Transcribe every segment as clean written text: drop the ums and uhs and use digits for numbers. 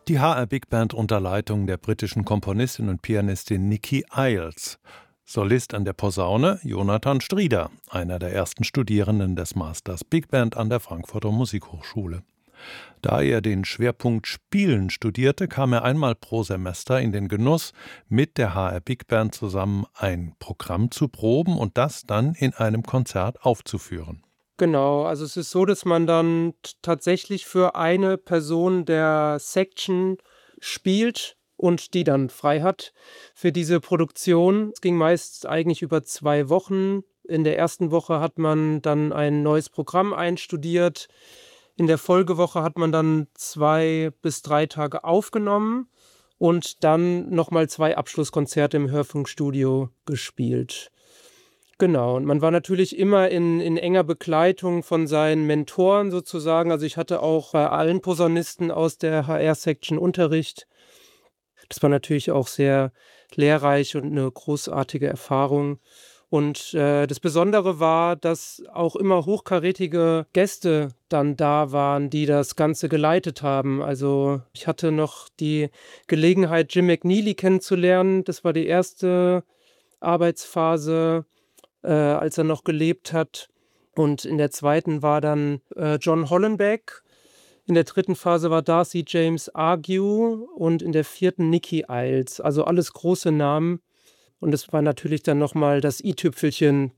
Die HR Big Band unter Leitung der britischen Komponistin und Pianistin Nicky Iles. Solist an der Posaune Jonathan Strieder, einer der ersten Studierenden des Masters Big Band an der Frankfurter Musikhochschule. Da er den Schwerpunkt Spielen studierte, kam er einmal pro Semester in den Genuss, mit der HR Big Band zusammen ein Programm zu proben und das dann in einem Konzert aufzuführen. Genau, also es ist so, dass man dann tatsächlich für eine Person der Section spielt und die dann frei hat für diese Produktion. Es ging meist eigentlich über 2 Wochen. In der ersten Woche hat man dann ein neues Programm einstudiert. In der Folgewoche hat man dann 2 bis 3 Tage aufgenommen und dann nochmal 2 Abschlusskonzerte im Hörfunkstudio gespielt. Genau, und man war natürlich immer in enger Begleitung von seinen Mentoren sozusagen. Also ich hatte auch bei allen Posaunisten aus der HR-Section Unterricht. Das war natürlich auch sehr lehrreich und eine großartige Erfahrung. Und das Besondere war, dass auch immer hochkarätige Gäste dann da waren, die das Ganze geleitet haben. Also ich hatte noch die Gelegenheit, Jim McNeely kennenzulernen. Das war die erste Arbeitsphase, als er noch gelebt hat. Und in der zweiten war dann John Hollenbeck. In der dritten Phase war Darcy James Argue und in der vierten Nicky Iles. Also alles große Namen. Und es war natürlich dann nochmal das i-Tüpfelchen,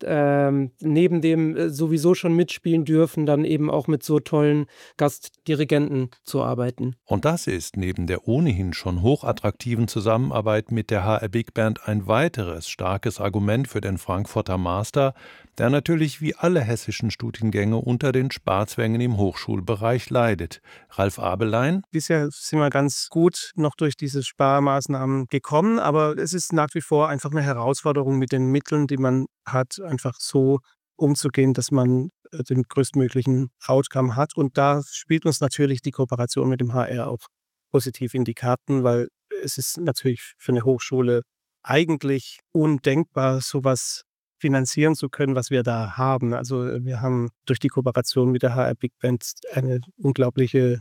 neben dem sowieso schon mitspielen dürfen, dann eben auch mit so tollen Gastdirigenten zu arbeiten. Und das ist neben der ohnehin schon hochattraktiven Zusammenarbeit mit der HR Big Band ein weiteres starkes Argument für den Frankfurter Master, der natürlich wie alle hessischen Studiengänge unter den Sparzwängen im Hochschulbereich leidet. Ralf Abelein. Bisher sind wir ganz gut noch durch diese Sparmaßnahmen gekommen, aber es ist nach wie vor einfach eine Herausforderung, mit den Mitteln, die man hat, einfach so umzugehen, dass man den größtmöglichen Outcome hat. Und da spielt uns natürlich die Kooperation mit dem HR auch positiv in die Karten, weil es ist natürlich für eine Hochschule eigentlich undenkbar, sowas finanzieren zu können, was wir da haben. Also wir haben durch die Kooperation mit der HR Big Band eine unglaubliche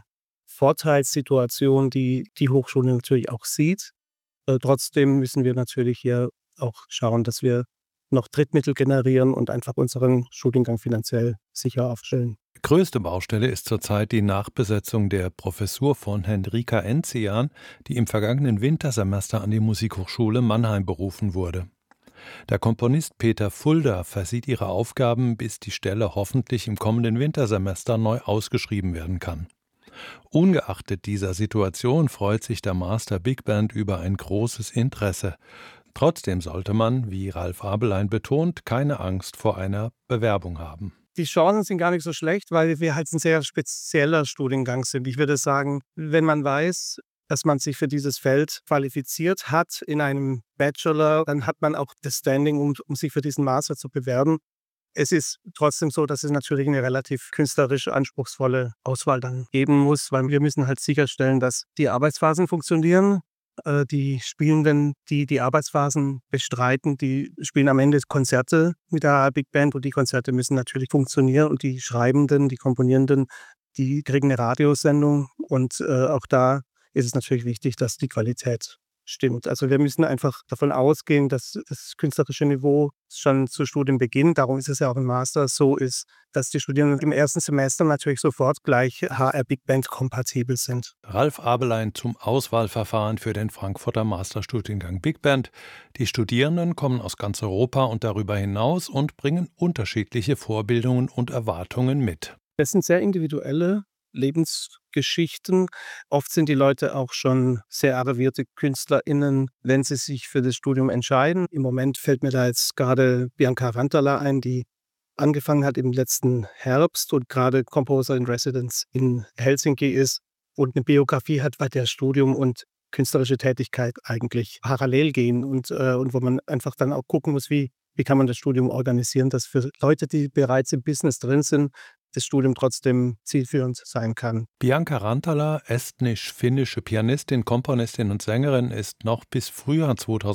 Vorteilssituation, die die Hochschule natürlich auch sieht. Trotzdem müssen wir natürlich hier auch schauen, dass wir noch Drittmittel generieren und einfach unseren Studiengang finanziell sicher aufstellen. Größte Baustelle ist zurzeit die Nachbesetzung der Professur von Henrika Enzian, die im vergangenen Wintersemester an die Musikhochschule Mannheim berufen wurde. Der Komponist Peter Fulda versieht ihre Aufgaben, bis die Stelle hoffentlich im kommenden Wintersemester neu ausgeschrieben werden kann. Ungeachtet dieser Situation freut sich der Master Big Band über ein großes Interesse. Trotzdem sollte man, wie Ralf Abelein betont, keine Angst vor einer Bewerbung haben. Die Chancen sind gar nicht so schlecht, weil wir halt ein sehr spezieller Studiengang sind. Ich würde sagen, wenn man weiß, dass man sich für dieses Feld qualifiziert hat in einem Bachelor, dann hat man auch das Standing, um sich für diesen Master zu bewerben. Es ist trotzdem so, dass es natürlich eine relativ künstlerisch anspruchsvolle Auswahl dann geben muss, weil wir müssen halt sicherstellen, dass die Arbeitsphasen funktionieren. Die Spielenden, die die Arbeitsphasen bestreiten, die spielen am Ende Konzerte mit der HR Big Band und die Konzerte müssen natürlich funktionieren und die Schreibenden, die Komponierenden, die kriegen eine Radiosendung und auch da ist es natürlich wichtig, dass die Qualität stimmt. Also wir müssen einfach davon ausgehen, dass das künstlerische Niveau schon zu Studienbeginn, darum ist es ja auch im Master, so ist, dass die Studierenden im ersten Semester natürlich sofort gleich HR Big Band kompatibel sind. Ralf Abelein zum Auswahlverfahren für den Frankfurter Masterstudiengang Big Band. Die Studierenden kommen aus ganz Europa und darüber hinaus und bringen unterschiedliche Vorbildungen und Erwartungen mit. Das sind sehr individuelle Lebensgeschichten. Oft sind die Leute auch schon sehr arrivierte KünstlerInnen, wenn sie sich für das Studium entscheiden. Im Moment fällt mir da jetzt gerade Bianca Rantala ein, die angefangen hat im letzten Herbst und gerade Composer in Residence in Helsinki ist und eine Biografie hat, bei der Studium und künstlerische Tätigkeit eigentlich parallel gehen und wo man einfach dann auch gucken muss, wie kann man das Studium organisieren, dass für Leute, die bereits im Business drin sind, das Studium trotzdem zielführend sein kann. Bianca Rantala, estnisch-finnische Pianistin, Komponistin und Sängerin, ist noch bis Frühjahr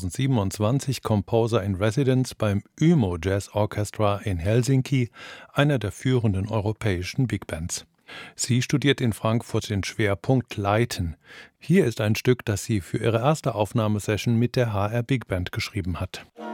2027 Composer in Residence beim YMO Jazz Orchestra in Helsinki, einer der führenden europäischen Big Bands. Sie studiert in Frankfurt den Schwerpunkt Leiten. Hier ist ein Stück, das sie für ihre erste Aufnahmesession mit der HR Big Band geschrieben hat.